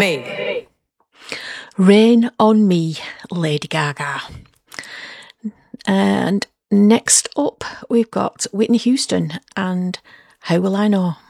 me. Rain on Me, Lady Gaga. And next up, we've got Whitney Houston and How Will I Know?